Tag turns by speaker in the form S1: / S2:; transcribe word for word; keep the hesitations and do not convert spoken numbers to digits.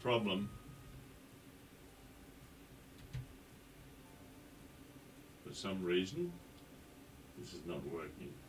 S1: problem. For some reason, this is not working.